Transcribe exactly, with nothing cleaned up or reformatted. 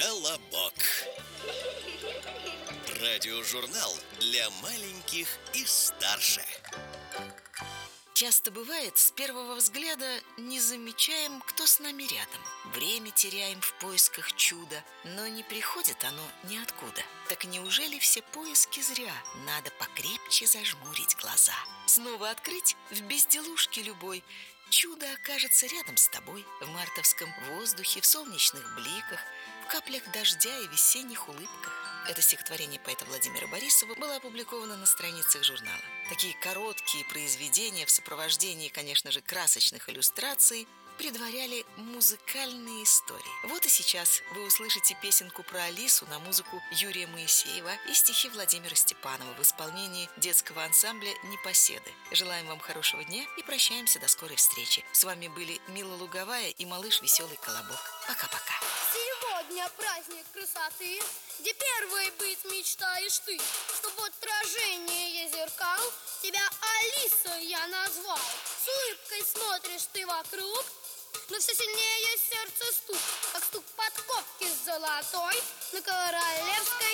«Колобок». Радиожурнал для маленьких и старше. Часто бывает, с первого взгляда не замечаем, кто с нами рядом. Время теряем в поисках чуда, но не приходит оно ниоткуда. Так неужели все поиски зря? Надо покрепче зажмурить глаза. Снова открыть в безделушке любой. Чудо окажется рядом с тобой. В мартовском воздухе, в солнечных бликах, в каплях дождя и весенних улыбках. Это стихотворение поэта Владимира Борисова было опубликовано на страницах журнала. Такие короткие произведения в сопровождении, конечно же, красочных иллюстраций предваряли музыкальные истории. Вот и сейчас вы услышите песенку про Алису на музыку Юрия Моисеева и стихи Владимира Степанова в исполнении детского ансамбля «Непоседы». Желаем вам хорошего дня и прощаемся до скорой встречи. С вами были Мила Луговая и малыш Веселый Колобок. Пока-пока. Сегодня праздник красоты, где первой быть мечтаешь ты, чтоб в отражение зеркал тебя Алиса я назвал. С улыбкой смотришь ты вокруг, но все сильнее сердце стук, как стук подковки золотой на королевской